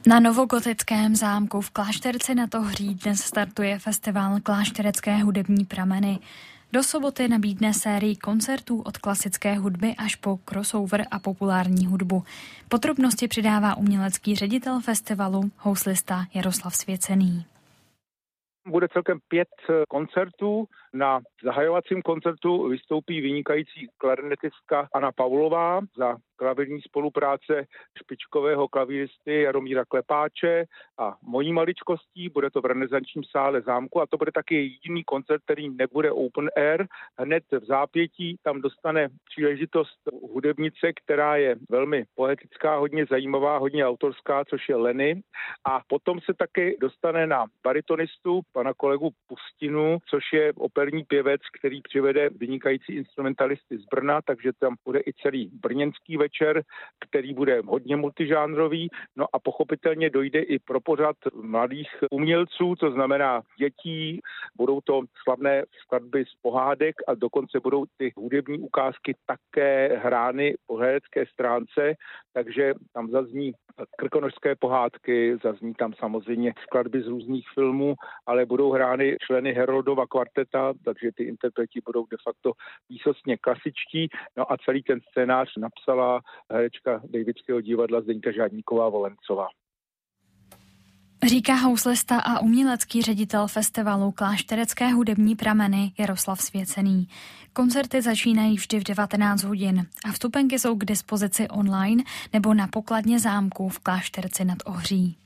Na novogotickém zámku v Klášterci nad Ohří dnes startuje festival Klášterecké hudební prameny. Do soboty nabídne sérii koncertů od klasické hudby až po crossover a populární hudbu. Podrobnosti přidává umělecký ředitel festivalu, houslista Jaroslav Svěcený. Bude celkem 5 koncertů. Na zahajovacím koncertu vystoupí vynikající klarinetistka Anna Pavlová za klavírní spolupráce špičkového klavíristy Jaromíra Klepáče a mojí maličkostí. Bude to v renesančním sále zámku a to bude taky jediný koncert, který nebude open air. Hned v zápětí tam dostane příležitost hudebnice, která je velmi poetická, hodně zajímavá, hodně autorská, což je Leny. A potom se taky dostane na baritonistu, pana kolegu Pustinu, což je operní pěvec, který přivede vynikající instrumentalisty z Brna, takže tam bude i celý brněnský večer, který bude hodně multižánrový. No a pochopitelně dojde i pro pořad mladých umělců, to znamená dětí, budou to slavné skladby z pohádek a dokonce budou ty hudební ukázky také hrány po herecké stránce, takže tam zazní krkonošské pohádky, zazní tam samozřejmě skladby z různých filmů, ale budou hrány členy Heroldova kvarteta, takže ty interpreti budou de facto výsostně klasičtí. No a celý ten scénář napsala herečka Davidského divadla Zdeňka Žádníková-Volencová. Říká houslista a umělecký ředitel festivalu Klášterecké hudební prameny Jaroslav Svěcený. Koncerty začínají vždy v 19 hodin a vstupenky jsou k dispozici online nebo na pokladně zámku v Klášterci nad Ohří.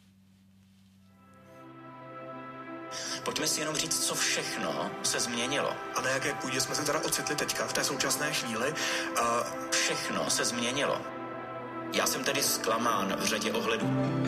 Pojďme si jenom říct, co všechno se změnilo. A na jaké půdě jsme se teda ocitli teďka v té současné chvíli? Všechno se změnilo. Já jsem tedy zklamán v řadě ohledů.